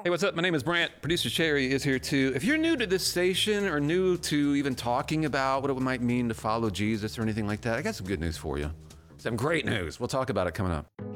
Hey, what's up? My name is Brant. Producer Sherry is here too. If you're new to this station or new to even talking about what it might mean to follow Jesus or anything like that, I got some good news for you. Some great news. We'll talk about it coming up.